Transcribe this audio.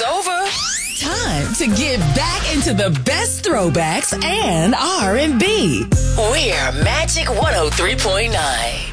over. Time to get back into the best throwbacks and R&B. We're Magic 103.9.